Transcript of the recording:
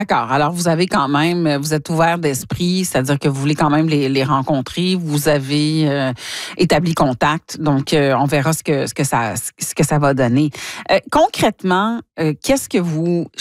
D'accord. Alors, vous êtes ouvert d'esprit, c'est-à-dire que vous voulez quand même les rencontrer. Vous avez établi contact. Donc, on verra ce que ça va donner. Concrètement, qu'est-ce que vous